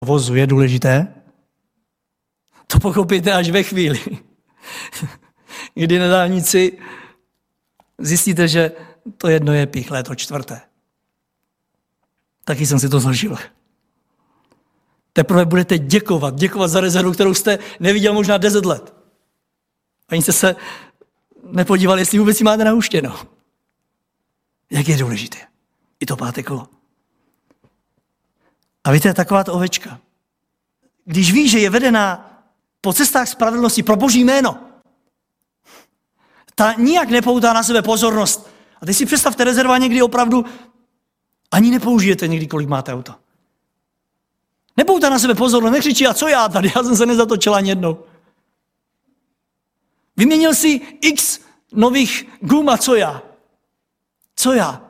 vozu je důležité? To pochopíte až ve chvíli, kdy na dálnici zjistíte, že to jedno je pichlé, to čtvrté. Taky jsem si to zažil. Teprve budete děkovat za rezervu, kterou jste neviděl možná 10 let. Ani jste se nepodívali, jestli vůbec ji máte nahuštěno. Jak je důležité. I to 5. kolo. A víte, taková ta ovečka, když ví, že je vedená po cestách spravedlnosti pro Boží jméno, ta nijak nepoutá na sebe pozornost. A teď si představte rezerva někdy opravdu ani nepoužijete někdy, kolik máte auto. Nepoutá na sebe pozornost, nekřičí, a co já tady, já jsem se nezatočil ani jednou. Vyměnil si x nových gum a co já? Co já?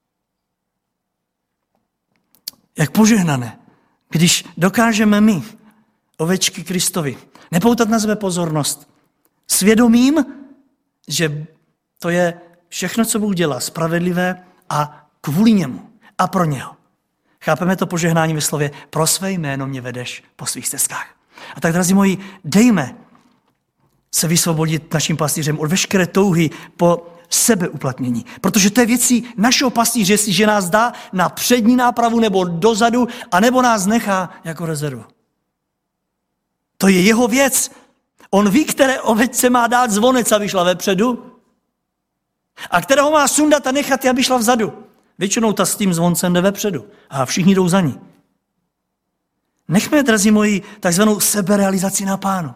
Jak požehnané, když dokážeme my, ovečky Kristovi, nepoutat na sebe pozornost, svědomím, že to je všechno, co Bůh dělá, spravedlivé a kvůli němu a pro něho. Chápeme to požehnání ve slově, pro své jméno mě vedeš po svých stezkách. A tak, drazí moji, dejme se vysvobodit našim pastýřem od veškeré touhy po sebeuplatnění. Protože to je věcí našeho pastýře, jestliže nás dá na přední nápravu nebo dozadu, anebo nás nechá jako rezervu. To je jeho věc. On ví, které ovečce má dát zvonec, aby šla vepředu, a kterého má sundat a nechat, aby šla vzadu. Většinou ta s tím zvoncem jde vepředu a všichni jdou za ní. Nechme, drazí moji, takzvanou seberealizaci na Pánu.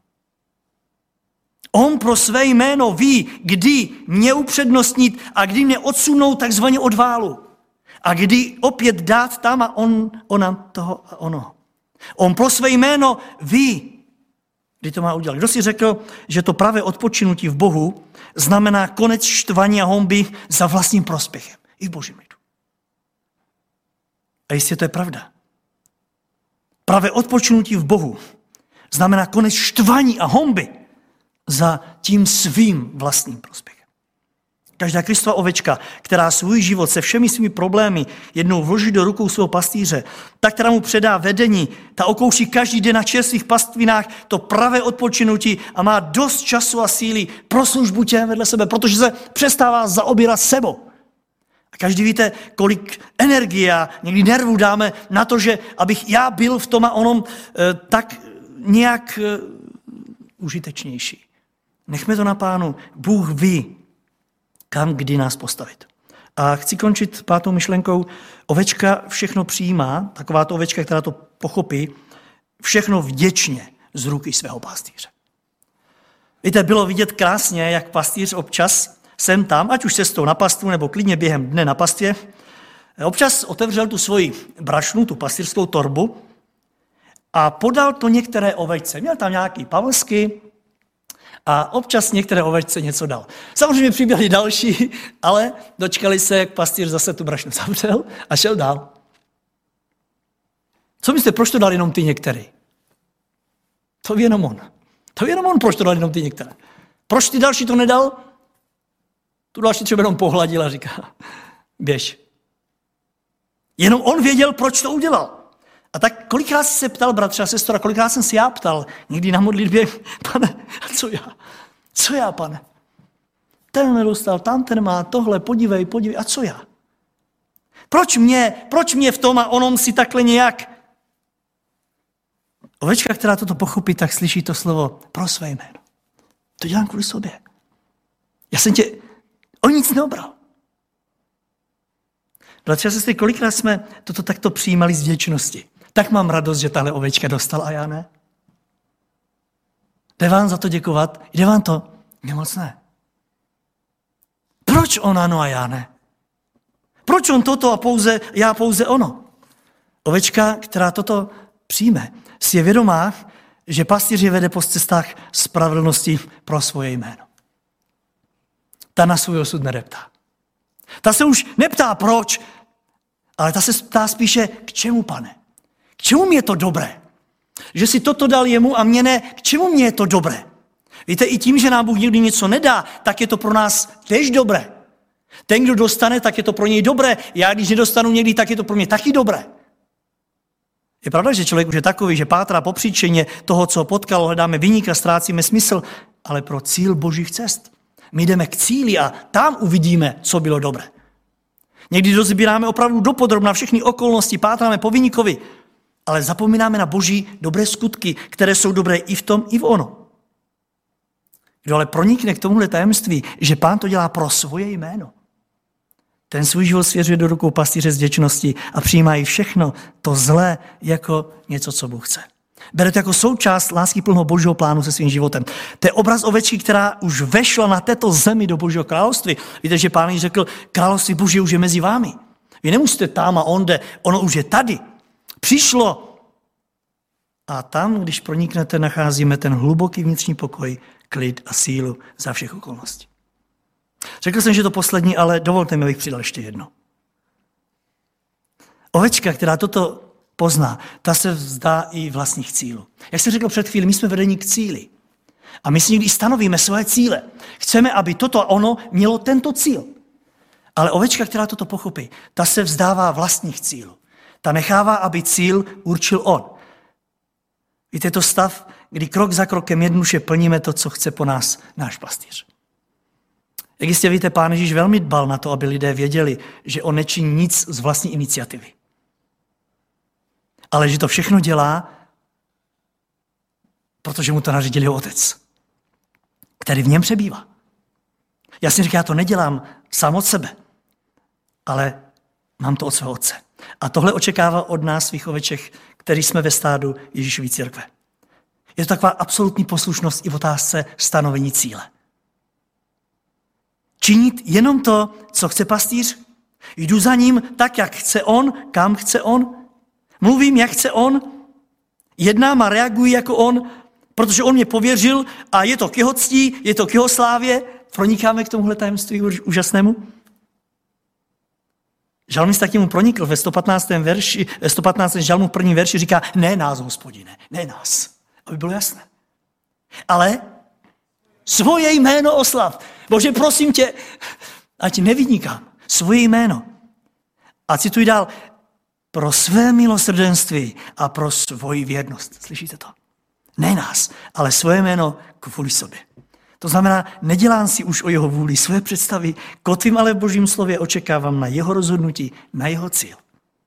On pro své jméno ví, kdy mě upřednostnit a kdy mě odsunout takzvaně od válu. A kdy opět dát tam a ona toho a ono. On pro své jméno ví, kdy to má udělat. Kdo si řekl, že to pravé odpočinutí v Bohu znamená konec štvaní a honby za vlastním prospěchem. I v Božím lidu. A jistě to je pravda. Pravé odpočinutí v Bohu znamená konec štvaní a honby za tím svým vlastním prospěchem. Každá Kristova ovečka, která svůj život se všemi svými problémy jednou vloží do rukou svého pastýře, ta, která mu předá vedení, ta okouší každý den na čerstvých pastvinách to pravé odpočinutí a má dost času a síly pro službu těm vedle sebe, protože se přestává zaobírat sebou. A každý víte, kolik energie a někdy nervů dáme na to, že abych já byl v tom a onom tak nějak užitečnější. Nechme to na Pánu. Bůh ví, kam kdy nás postavit. A chci končit 5. myšlenkou. Ovečka všechno přijímá, taková to ovečka, která to pochopí, všechno vděčně z ruky svého pastýře. Víte, bylo vidět krásně, jak pastýř občas sem tam, ať už cestou na pastvu, nebo klidně během dne na pastvě, občas otevřel tu svoji brašnu, tu pastýřskou torbu a podal to některé ovečce. Měl tam nějaký pavlsky a občas některé ovečce něco dal. Samozřejmě přiběhli další, ale dočkali se, jak pastýř zase tu brašnu zavřel a šel dál. Co myslíte, proč to dal jenom ty některé? To ví jenom on. To ví jenom on, proč to dal jenom ty některé. Proč ty další to nedal? Tu další třeba jenom pohladil a říká, běž. Jenom on věděl, proč to udělal. A tak kolikrát jsi se ptal, bratře a sestra, kolikrát jsem si já ptal, někdy na modlitbě, pane, a co já? Co já, pane? Ten nedostal, tam ten má, tohle, podívej, a co já? Proč mě v tom a onom si takhle nějak? Ovečka, která toto pochopí, tak slyší to slovo pro své jméno. To dělám kvůli sobě. Já jsem tě o nic neobral. Bratře a sestry, kolikrát jsme toto takto přijímali z vděčnosti. Tak mám radost, že tahle ovečka dostala a já ne. Jde vám za to děkovat? Jde vám to? Mně moc ne. Proč on ano a já ne? Proč on toto a já pouze ono? Ovečka, která toto přijme, si je vědomá, že pastýř je vede po cestách spravedlnosti pro svoje jméno. Ta na svůj osud nedeptá. Ta se už neptá proč, ale ta se ptá spíše k čemu, pane? K čemu mi je to dobré? Že si toto dal jemu a mě ne, k čemu mě je to dobré? Víte, i tím, že nám Bůh někdy něco nedá, tak je to pro nás též dobré. Ten, kdo dostane, tak je to pro něj dobré. Já, když nedostanu někdy, tak je to pro mě taky dobré. Je pravda, že člověk už je takový, že pátrá po příčině toho, co potkalo, hledáme viníka, ztrácíme smysl, ale pro cíl božích cest. My jdeme k cíli a tam uvidíme, co bylo dobré. Někdy dozbíráme opravdu dopodrobna všechny okolnosti, pátráme po viníkovi, ale zapomínáme na boží dobré skutky, které jsou dobré i v tom, i v ono. Kdo ale pronikne k tomuhle tajemství, že Pán to dělá pro svoje jméno, ten svůj život svěřuje do rukou pastýře z vděčnosti a přijímá i všechno to zlé jako něco, co Bůh chce. Bere to jako součást láskyplného božího plánu se svým životem. To je obraz ovečky, která už vešla na této zemi do božího království. Víte, že Pán jí řekl, království boží už je mezi vámi. Vy nemusíte tam a onde, ono už je tady. Přišlo. A tam, když proniknete, nacházíme ten hluboký vnitřní pokoj, klid a sílu za všech okolností. Řekl jsem, že to poslední, ale dovolte mi, abych přidal ještě jedno. Ovečka, která toto pozná, ta se vzdá i vlastních cílů. Jak jsem řekl před chvílí, my jsme vedeni k cíli. A my si někdy stanovíme svoje cíle. Chceme, aby toto a ono mělo tento cíl. Ale ovečka, která toto pochopí, ta se vzdává vlastních cílů. Ta nechává, aby cíl určil on. Víte, je to stav, kdy krok za krokem jednoduše plníme to, co chce po nás náš pastýř. Jak jistě víte, Pán Ježíš velmi dbal na to, aby lidé věděli, že on nečiní nic z vlastní iniciativy. Ale že to všechno dělá, protože mu to nařídil jeho otec, který v něm přebývá. Já si říkám, já to nedělám sám od sebe, ale mám to od svého otce. A tohle očekává od nás, svých oveček, který jsme ve stádu Ježíšovy církve. Je to taková absolutní poslušnost i v otázce stanovení cíle. Činit jenom to, co chce pastýř. Jdu za ním tak, jak chce on, kam chce on. Mluvím, jak chce on. Jednám a reaguji jako on, protože on mě pověřil a je to k jeho ctí, je to k jeho slávě. Pronikáme k tomuhle tajemství úžasnému. Žalmista k němu pronikl ve 115. žalmu v prvním verši říká, ne nás, Hospodine, ne nás. Aby bylo jasné. Ale svoje jméno oslav. Bože, prosím tě, ať nevynikám. Svoje jméno. A cituji dál. Pro své milosrdenství a pro svoji věrnost. Slyšíte to? Ne nás, ale svoje jméno kvůli sobě. To znamená, nedělám si už o jeho vůli své představy, kotvím ale v božím slově, očekávám na jeho rozhodnutí, na jeho cíl.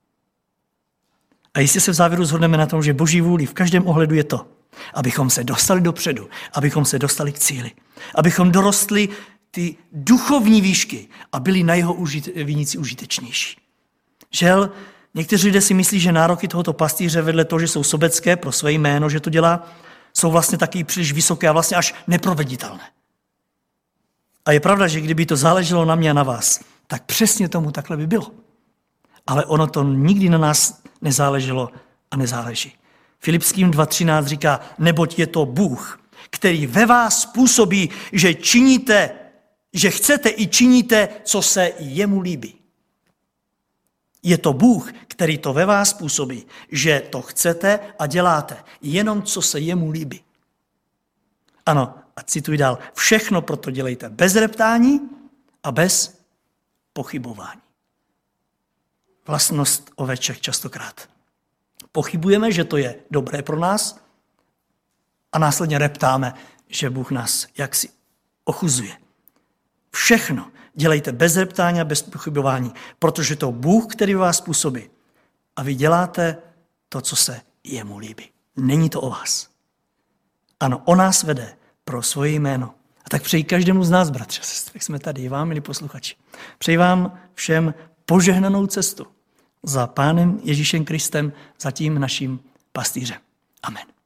A jistě se v závěru shodneme na tom, že boží vůli v každém ohledu je to, abychom se dostali dopředu, abychom se dostali k cíli, abychom dorostli ty duchovní výšky a byli na jeho viníci užitečnější. Žel, někteří lidé si myslí, že nároky tohoto pastýře vedle toho, že jsou sobecké pro své jméno, že to dělá, jsou vlastně taky příliš vysoké a vlastně až neproveditelné. A je pravda, že kdyby to záleželo na mě a na vás, tak přesně tomu takhle by bylo. Ale ono to nikdy na nás nezáleželo a nezáleží. Filipským 2.13 říká, neboť je to Bůh, který ve vás způsobí, že činíte, že chcete i činíte, co se jemu líbí. Je to Bůh, který to ve vás působí, že to chcete a děláte, jenom co se jemu líbí. Ano, a cituji dál, všechno proto dělejte bez reptání a bez pochybování. Vlastnost oveček častokrát. Pochybujeme, že to je dobré pro nás a následně reptáme, že Bůh nás jaksi ochuzuje. Všechno dělejte bez reptání a bez pochybování, protože to Bůh, který vás působí. A vy děláte to, co se jemu líbí. Není to o vás. Ano, o nás vede pro svoje jméno. A tak přeji každému z nás, bratři a sestry, jak jsme tady, vám, milí posluchači. Přeji vám všem požehnanou cestu za Pánem Ježíšem Kristem, za tím naším pastýřem. Amen.